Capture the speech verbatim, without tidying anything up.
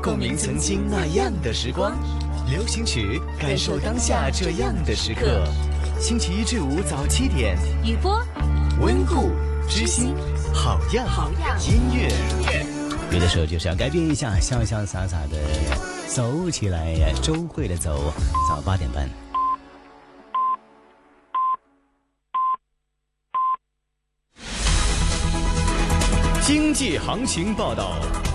共鸣曾经那样的时光。流行曲，感受当下这样的时刻。星期一至五早七点， 雨波， 温故知新，好样好样音乐。 有的时候就是要改变一下，潇潇洒洒的走起来，周会的走，早八点半。 经济行情报道。